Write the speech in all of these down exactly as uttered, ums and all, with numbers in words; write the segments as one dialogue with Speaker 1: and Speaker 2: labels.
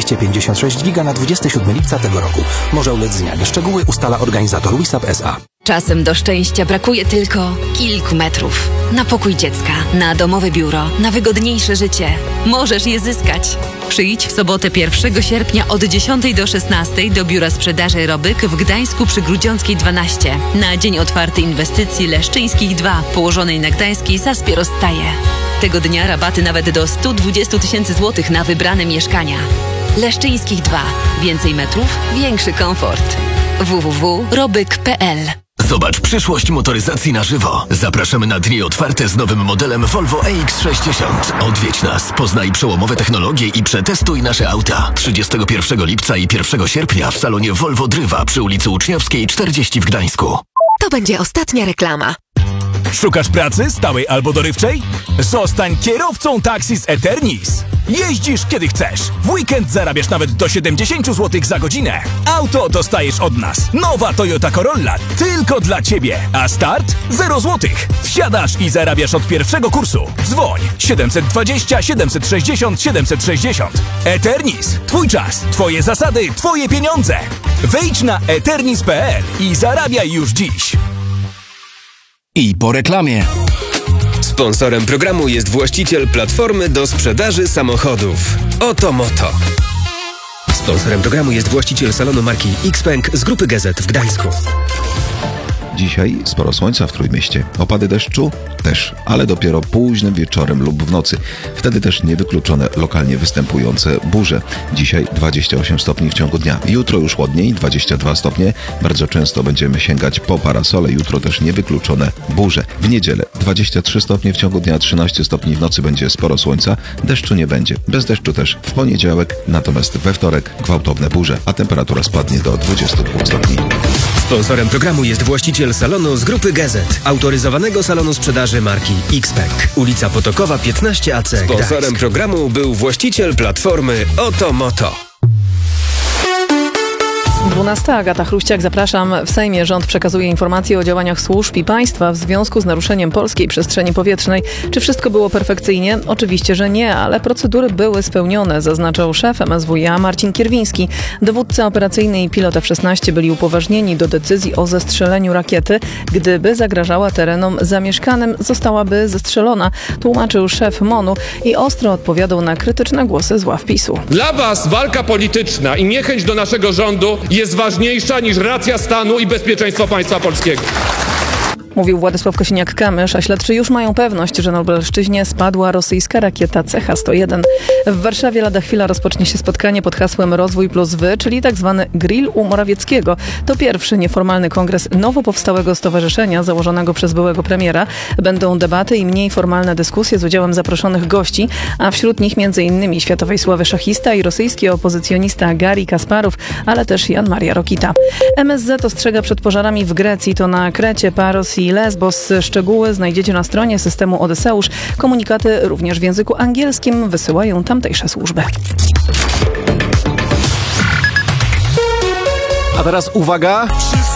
Speaker 1: dwieście pięćdziesiąt sześć giga na dwudziestego siódmego lipca tego roku. Może ulec zmianie. Szczegóły ustala organizator Wisap S A.
Speaker 2: Czasem do szczęścia brakuje tylko kilku metrów. Na pokój dziecka, na domowe biuro, na wygodniejsze życie. Możesz je zyskać. Przyjdź w sobotę pierwszego sierpnia od dziesiątej do szesnastej do Biura Sprzedaży Robyk w Gdańsku przy Grudziąckiej dwanaście. Na dzień otwarty inwestycji Leszczyńskich dwa, położonej na gdańskiej Saspie rozstaje. Tego dnia rabaty nawet do sto dwadzieścia tysięcy złotych na wybrane mieszkania. Leszczyńskich dwa. Więcej metrów, większy komfort. w w w kropka robyk kropka p l.
Speaker 3: Zobacz przyszłość motoryzacji na żywo. Zapraszamy na dni otwarte z nowym modelem Volvo E X sześćdziesiąt. Odwiedź nas, poznaj przełomowe technologie i przetestuj nasze auta. trzydziestego pierwszego lipca i pierwszego sierpnia w salonie Volvo Drywa przy ulicy Uczniowskiej czterdzieści w Gdańsku.
Speaker 2: To będzie ostatnia reklama.
Speaker 4: Szukasz pracy stałej albo dorywczej? Zostań kierowcą taksi z Eternis. Jeździsz kiedy chcesz. W weekend zarabiasz nawet do siedemdziesiąt złotych za godzinę. Auto dostajesz od nas. Nowa Toyota Corolla tylko dla Ciebie. A start? zero złotych. Wsiadasz i zarabiasz od pierwszego kursu. Dzwoń siedemset dwadzieścia siedemset sześćdziesiąt siedemset sześćdziesiąt. Eternis. Twój czas, Twoje zasady, Twoje pieniądze. Wejdź na eternis kropka p l i zarabiaj już dziś.
Speaker 5: I po reklamie.
Speaker 6: Sponsorem programu jest właściciel platformy do sprzedaży samochodów Oto Moto. Sponsorem programu jest właściciel salonu marki Xpeng z Grupy Gazet w Gdańsku.
Speaker 7: Dzisiaj sporo słońca w Trójmieście. Opady deszczu? Też, ale dopiero późnym wieczorem lub w nocy. Wtedy też niewykluczone lokalnie występujące burze. Dzisiaj dwadzieścia osiem stopni w ciągu dnia. Jutro już chłodniej, dwadzieścia dwa stopnie. Bardzo często będziemy sięgać po parasole. Jutro też niewykluczone burze. W niedzielę dwadzieścia trzy stopnie w ciągu dnia, trzynaście stopni w nocy, będzie sporo słońca. Deszczu nie będzie. Bez deszczu też w poniedziałek, natomiast we wtorek gwałtowne burze, a temperatura spadnie do dwudziestu dwóch stopni.
Speaker 6: Sponsorem programu jest właściciel salonu z Grupy Gazet, autoryzowanego salonu sprzedaży marki Xpeng. Ulica Potokowa piętnaście A C. Sponsorem Gdańsk. Programu był właściciel platformy Oto Moto.
Speaker 8: dwunasta. Agata Chruściak, zapraszam. W Sejmie rząd przekazuje informacje o działaniach służb i państwa w związku z naruszeniem polskiej przestrzeni powietrznej. Czy wszystko było perfekcyjnie? Oczywiście, że nie, ale procedury były spełnione, zaznaczał szef M S W iA Marcin Kierwiński. Dowódca operacyjny i pilot F szesnaście byli upoważnieni do decyzji o zestrzeleniu rakiety. Gdyby zagrażała terenom zamieszkanym, zostałaby zestrzelona, tłumaczył szef MON-u i ostro odpowiadał na krytyczne głosy z ław PiSu.
Speaker 9: Dla was walka polityczna i niechęć do naszego rządu jest ważniejsza niż racja stanu i bezpieczeństwo państwa polskiego.
Speaker 8: Mówił Władysław Kosiniak-Kamysz, a śledczy już mają pewność, że na Lubelszczyźnie spadła rosyjska rakieta C H sto jeden. W Warszawie lada chwila rozpocznie się spotkanie pod hasłem Rozwój plus Wy, czyli tak zwany grill u Morawieckiego. To pierwszy nieformalny kongres nowo powstałego stowarzyszenia założonego przez byłego premiera. Będą debaty i mniej formalne dyskusje z udziałem zaproszonych gości, a wśród nich między innymi światowej sławy szachista i rosyjski opozycjonista Garri Kasparow, ale też Jan Maria Rokita. M S Z ostrzega przed pożarami w Grecji, to na Krecie, Paros i Lesbos. Szczegóły znajdziecie na stronie systemu Odyseusz. Komunikaty również w języku angielskim wysyłają tamtejsze służby.
Speaker 10: A teraz uwaga!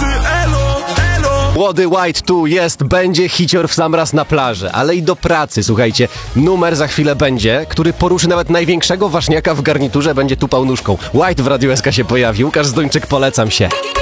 Speaker 10: Młody White tu jest, będzie hicior w sam raz na plaży, ale i do pracy, słuchajcie. Numer za chwilę będzie, który poruszy nawet największego ważniaka w garniturze, będzie tupał nóżką. White w Radiu S K się pojawił, Łukasz Zdończyk, polecam się.